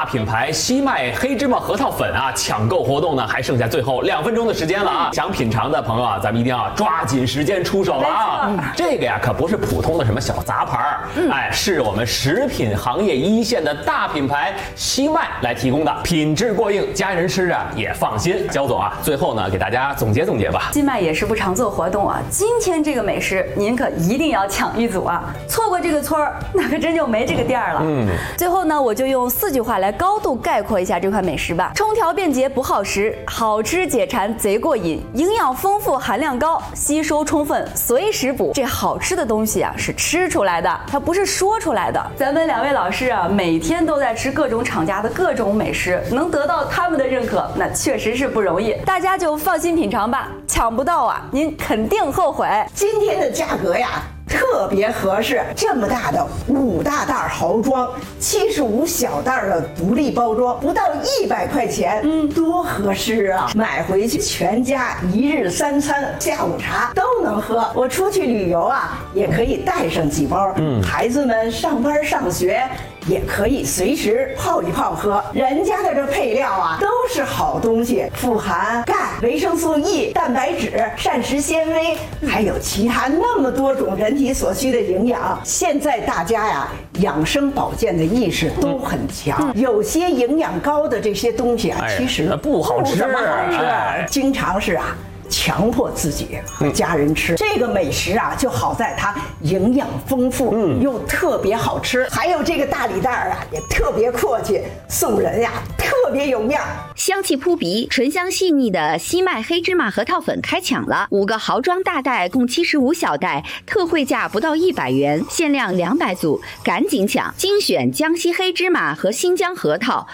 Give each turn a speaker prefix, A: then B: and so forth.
A: 品牌西麦黑芝麻核桃粉啊，抢购活动呢还剩下最后2分钟的时间了啊！想品尝的朋友啊，咱们一定要抓紧时间出手了啊！这个呀可不是普通的什么小杂牌哎，是我们食品行业一线的大品牌西麦来提供的，品质过硬，家人吃啊也放心。焦总啊，最后呢给大家总结总结吧。
B: 西麦也是不常做活动啊，今天这个美食您可一定要抢一组啊！错过这个村儿，那可真就没这个店了。最后呢，我就用4句话来高度概括一下这款美食吧：冲调便捷不耗时，好吃解馋贼过瘾，营养丰富含量高，吸收充分随时补。这好吃的东西啊是吃出来的，它不是说出来的。咱们2位老师啊，每天都在吃各种厂家的各种美食，能得到他们的认可，那确实是不容易。大家就放心品尝吧，抢不到啊，您肯定后悔。
C: 今天的价格呀特别合适，这么大的5大袋豪装，75小袋的独立包装，不到100块钱，多合适啊！买回去全家1日3餐、下午茶都能喝。我出去旅游啊，也可以带上几包。孩子们上班上学也可以随时泡一泡喝。人家的这配料啊，都是好东西，富含钙、维生素 E、蛋白质、膳食纤维，还有其他那么多种人体所需的营养。现在大家呀，养生保健的意识都很强，有些营养高的这些东西啊，其实
A: 不好吃，
C: 不怎么好吃，经常是啊。强迫自己和家人吃这个美食啊，就好在它营养丰富，又特别好吃。还有这个大礼袋啊，也特别阔气，送人呀特别有面儿。
D: 香气扑鼻、醇香细腻的西麦黑芝麻核桃粉开抢了，5个豪装大袋共75小袋，特惠价不到100元，限量200组，赶紧抢！精选江西黑芝麻和新疆核桃。